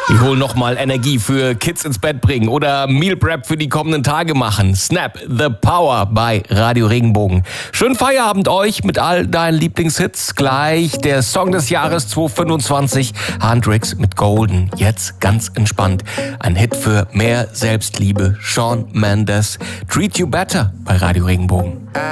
Ich hol nochmal Energie für Kids ins Bett bringen oder Meal Prep für die kommenden Tage machen. Snap the Power bei Radio Regenbogen. Schönen Feierabend euch mit all deinen Lieblingshits. Gleich der Song des Jahres 2025, Hendrix mit Golden. Jetzt ganz entspannt. Ein Hit für mehr Selbstliebe. Shawn Mendes, Treat You Better bei Radio Regenbogen.